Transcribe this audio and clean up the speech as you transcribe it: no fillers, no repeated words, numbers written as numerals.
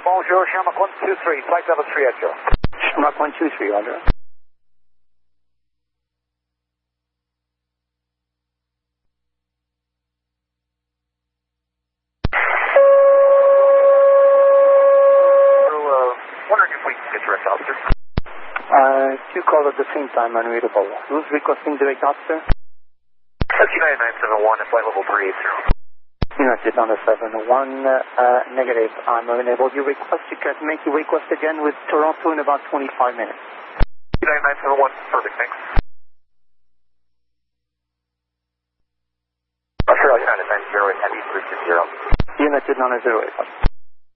Bonjour, Shamrock 123, flight level 3 at you. Shamrock 123, roger. Wondering if we can get direct officer. Two calls at the same time, unreadable. Who's requesting direct officer? United 971 at flight level 380. United on the 7-1, negative. I'm unable. You request, you can make your request again with Toronto in about 25 minutes. United 971, perfect, thanks. Australia United 90 at Heavy 360. United on a 08.